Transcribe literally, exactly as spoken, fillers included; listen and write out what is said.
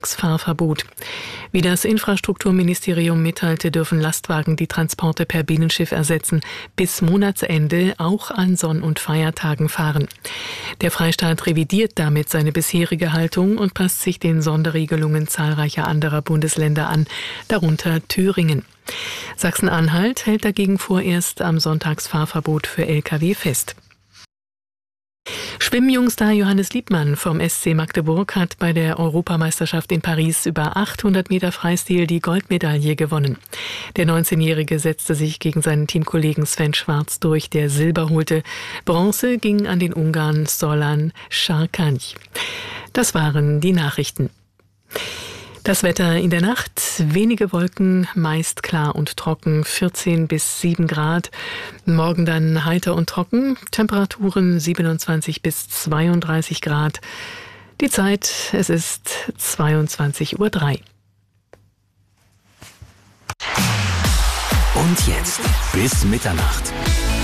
Fahrverbot. Wie das Infrastrukturministerium mitteilte, dürfen Lastwagen die Transporte per Binnenschiff ersetzen, bis Monatsende auch an Sonn- und Feiertagen fahren. Der Freistaat revidiert damit seine bisherige Haltung und passt sich den Sonderregelungen zahlreicher anderer Bundesländer an, darunter Thüringen. Sachsen-Anhalt hält dagegen vorerst am Sonntagsfahrverbot für L K W fest. Schwimmjungstar Johannes Liebmann vom S C Magdeburg hat bei der Europameisterschaft in Paris über achthundert Meter Freistil die Goldmedaille gewonnen. Der neunzehnjährige setzte sich gegen seinen Teamkollegen Sven Schwarz durch, der Silber holte. Bronze ging an den Ungarn Solan Sarkanyi. Das waren die Nachrichten. Das Wetter in der Nacht, wenige Wolken, meist klar und trocken, vierzehn bis sieben Grad. Morgen dann heiter und trocken, Temperaturen siebenundzwanzig bis zweiunddreißig Grad. Die Zeit, es ist zweiundzwanzig Uhr drei. Und jetzt bis Mitternacht.